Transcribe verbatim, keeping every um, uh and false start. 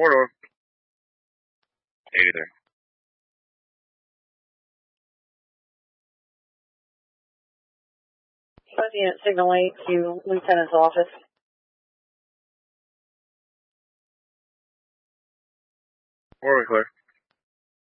Four-door. eighty there. First unit, signal eight to Lieutenant's office. Four-way clear.